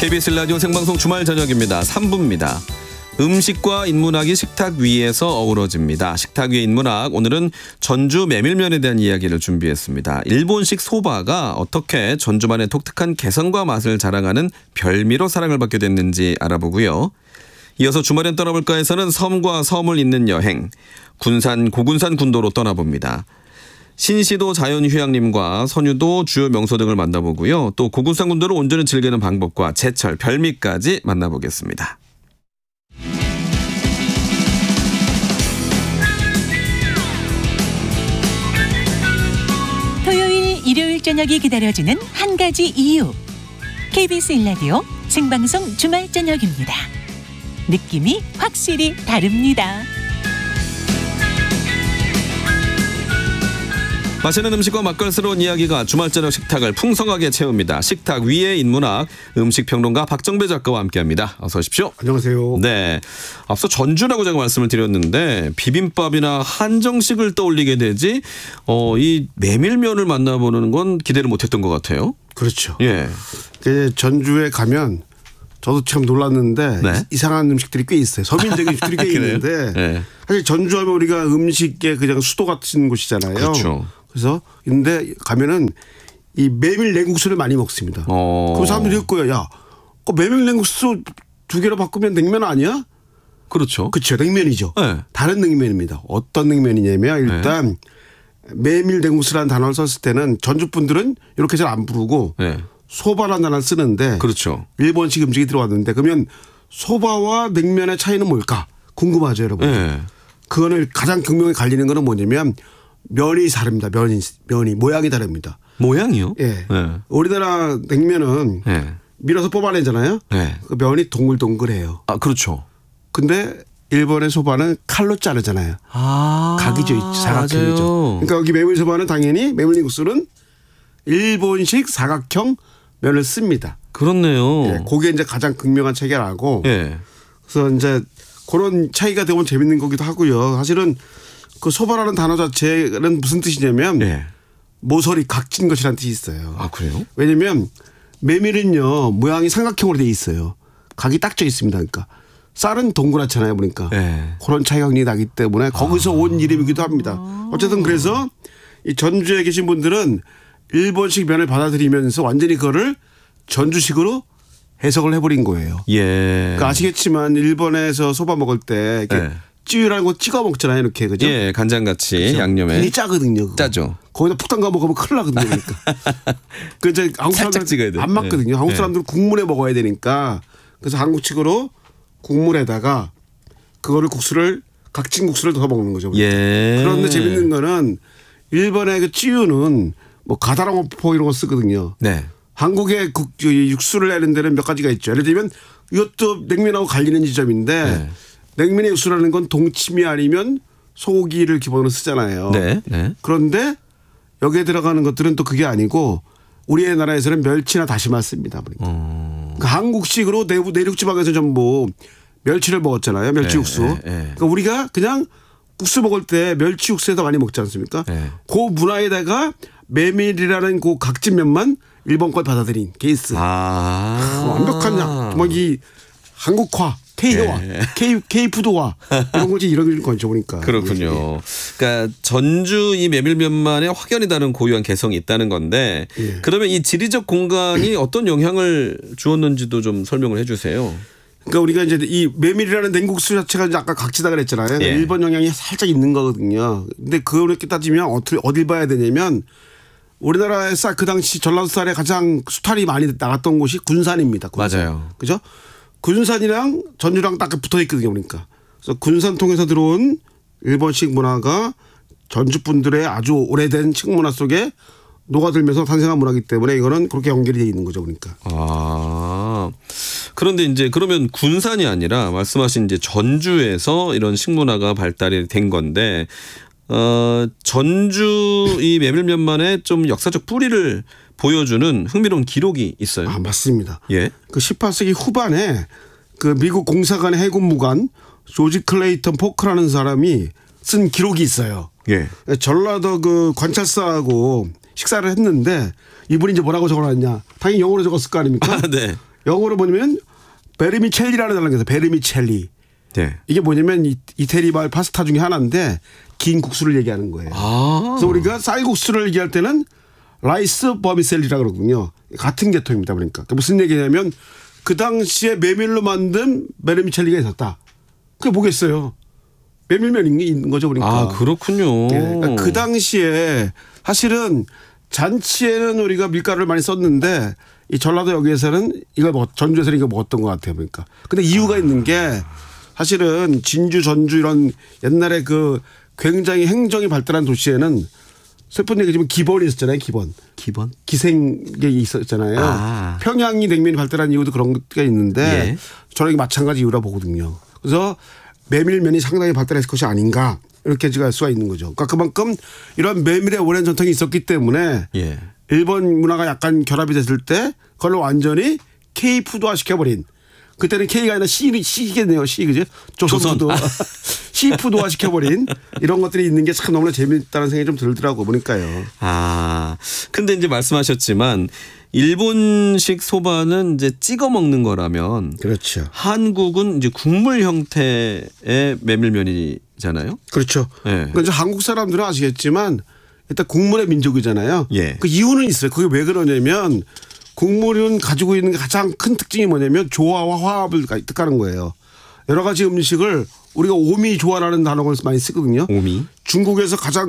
KBS 라디오 생방송 주말 저녁입니다. 3부입니다. 음식과 인문학이 식탁 위에서 어우러집니다. 식탁 위의 인문학, 오늘은 전주 메밀면에 대한 이야기를 준비했습니다. 일본식 소바가 어떻게 전주만의 독특한 개성과 맛을 자랑하는 별미로 사랑을 받게 됐는지 알아보고요. 이어서 주말엔 떠나볼까에서는 섬과 섬을 잇는 여행, 군산 고군산 군도로 떠나봅니다. 신시도 자연휴양림과 선유도 주요 명소 등을 만나보고요. 또 고군산 군도를 온전히 즐기는 방법과 제철 별미까지 만나보겠습니다. 토요일, 일요일 저녁이 기다려지는 한 가지 이유. KBS 1라디오 생방송 주말 저녁입니다. 느낌이 확실히 다릅니다. 맛있는 음식과 맛깔스러운 이야기가 주말 저녁 식탁을 풍성하게 채웁니다. 식탁 위의 인문학, 음식평론가 박정배 작가와 함께합니다. 어서 오십시오. 안녕하세요. 네, 앞서 전주라고 제가 말씀을 드렸는데 비빔밥이나 한정식을 떠올리게 되지 이 메밀면을 만나보는 건 기대를 못했던 것 같아요. 그렇죠. 예. 전주에 가면 저도 참 놀랐는데 네. 이상한 음식들이 꽤 있어요. 서민적인 음식들이 꽤 있는데 네. 사실 전주하면 우리가 음식의 그냥 수도 같은 곳이잖아요. 그렇죠. 그래서 근데 가면은 이 메밀 냉국수를 많이 먹습니다. 그 사람들이 할 거예요. 야, 메밀 냉국수 2개로 바꾸면 냉면 아니야? 그렇죠. 그렇죠. 냉면이죠. 네. 다른 냉면입니다. 어떤 냉면이냐면 일단 메밀 냉국수라는 단어를 썼을 때는 전주 분들은 이렇게 잘 안 부르고 네. 소바라는 단어를 쓰는데 그렇죠. 일본식 음식이 들어왔는데 그러면 소바와 냉면의 차이는 뭘까? 궁금하죠, 여러분. 네. 그거는 가장 극명히 갈리는 거는 뭐냐면 면이 다릅니다. 면이 모양이 다릅니다. 모양이요? 예. 네. 우리나라 냉면은 네. 밀어서 뽑아내잖아요. 네. 그 면이 동글동글해요. 아, 그렇죠. 근데 일본의 소바는 칼로 자르잖아요. 아, 각이죠. 사각형이죠. 맞아요. 그러니까 여기 메밀소바는 당연히 메밀국수는 일본식 사각형 면을 씁니다. 그렇네요. 예, 그게 이제 가장 극명한 체계라고. 예. 그래서 이제 그런 차이가 되면 재밌는 거기도 하고요. 사실은 그 소바라는 단어 자체는 무슨 뜻이냐면 예. 모서리 각진 것이라는 뜻이 있어요. 아, 그래요? 왜냐면 메밀은요 모양이 삼각형으로 돼 있어요. 각이 딱 져 있습니다. 그러니까 쌀은 동그랗잖아요. 보니까 예. 그런 차이가 굉장히 나기 때문에 거기서 온 이름이기도 합니다. 어쨌든 그래서 이 전주에 계신 분들은 일본식 면을 받아들이면서 완전히 그거를 전주식으로 해석을 해버린 거예요. 예. 그러니까 아시겠지만 일본에서 소바 먹을 때 이렇게 예. 찌유라는 거 찍어 먹잖아요. 이렇게 그죠? 예, 간장같이 그렇죠? 양념에. 굉장히 짜거든요. 그거. 짜죠. 거기다 푹 담가 먹으면 큰일 나거든요. 그러니까. 그 이제 한국 살짝 찍어야 사람들 돼. 안 맞거든요. 예. 한국 사람들은 국물에 먹어야 되니까 그래서 한국식으로 국물에다가 그거를 국수를 각진 국수를 더 먹는 거죠. 예. 그런데 재밌는 거는 일본의 그 찌유는 뭐 가다랑어포 이런 거 쓰거든요. 네. 한국의 육수를 내는 데는 몇 가지가 있죠. 예를 들면 이것도 냉면하고 갈리는 지점인데 네. 냉면의 육수라는 건 동치미 아니면 소고기를 기본으로 쓰잖아요. 네. 네. 그런데 여기에 들어가는 것들은 또 그게 아니고 우리의 나라에서는 멸치나 다시마 씁니다. 그러니까 한국식으로 내륙 지방에서 전부 멸치를 먹었잖아요. 멸치 육수. 그러니까 우리가 그냥 국수 먹을 때 멸치 육수에다 많이 먹지 않습니까? 그 문화에다가 메밀이라는 그 각진면만 일본 걸 받아들인 케이스. 완벽한 정말 이 한국화, K화, K푸드화 이런 거지 이런 거죠 보니까. 그렇군요. 그러니까 전주 이 메밀면만의 확연히 다른 고유한 개성이 있다는 건데 그러면 이 지리적 공간이 어떤 영향을 주었는지도 좀 설명을 해 주세요. 그러니까 우리가 이제 이 메밀이라는 냉국수 자체가 이제 아까 각지다 그랬잖아요. 예. 일본 영향이 살짝 있는 거거든요. 근데 그렇게 따지면 어딜 봐야 되냐면 우리나라의 쌀 그 당시 전라도 쌀에 가장 수탈이 많이 나갔던 곳이 군산입니다. 군산. 맞아요. 그죠? 군산이랑 전주랑 딱 붙어 있거든요. 그러니까. 그래서 군산 통해서 들어온 일본식 문화가 전주 분들의 아주 오래된 식문화 속에 녹아들면서 탄생한 문화이기 때문에 이거는 그렇게 연결이 돼 있는 거죠. 그러니까. 그런데 이제 그러면 군산이 아니라 말씀하신 이제 전주에서 이런 식문화가 발달이 된 건데 전주 이 메밀면만의 좀 역사적 뿌리를 보여주는 흥미로운 기록이 있어요. 맞습니다. 예. 그 18세기 후반에 그 미국 공사관의 해군무관 조지 클레이턴 포크라는 사람이 쓴 기록이 있어요. 예. 전라도 그 관찰사하고 식사를 했는데 이분이 이제 뭐라고 적어놨냐. 당연히 영어로 적었을 거 아닙니까? 네. 영어로 뭐냐면 베르미첼리라는 단어가 있어요. 베르미첼리. 네. 이게 뭐냐면 이태리 말 파스타 중에 하나인데 긴 국수를 얘기하는 거예요. 그래서 우리가 쌀국수를 얘기할 때는 라이스 버미셀리라 그러거든요. 같은 계통입니다. 그러니까 무슨 얘기냐면 그 당시에 메밀로 만든 베르미첼리가 있었다. 그게 뭐겠어요? 메밀면이 있는 거죠. 그러니까. 아, 그렇군요. 예, 그러니까 그 당시에 사실은 잔치에는 우리가 밀가루를 많이 썼는데 이 전라도 여기에서는 이걸 전주에서는 이거 먹었던 것 같아요. 그러니까. 근데 이유가 있는 게 사실은 진주, 전주 이런 옛날에 그 굉장히 행정이 발달한 도시에는 슬픈 얘기지만 기본이 있었잖아요. 기본. 기생이 있었잖아요. 평양이 냉면이 발달한 이유도 그런 게 있는데 예. 저는 이게 마찬가지 이유라 보거든요. 그래서 메밀면이 상당히 발달했을 것이 아닌가 이렇게 제가 알 수가 있는 거죠. 그러니까 그만큼 이런 메밀의 오랜 전통이 있었기 때문에 예. 일본 문화가 약간 결합이 됐을 때 그걸로 완전히 K푸드화 시켜버린 그때는 K가 아니라 C겠네요. C 그죠? 조선푸드. C푸드화 시켜버린 이런 것들이 있는 게 참 너무나 재미있다는 생각이 좀 들더라고 보니까요. 근데 이제 말씀하셨지만 일본식 소바는 이제 찍어 먹는 거라면 그렇죠. 한국은 이제 국물 형태의 메밀면이잖아요. 그렇죠. 예. 그러니까 이제 한국 사람들은 아시겠지만 일단 국물의 민족이잖아요. 예. 그 이유는 있어요. 그게 왜 그러냐면 국물은 가지고 있는 가장 큰 특징이 뭐냐면 조화와 화합을 뜻하는 거예요. 여러 가지 음식을 우리가 오미 조화라는 단어를 많이 쓰거든요. 오미. 중국에서 가장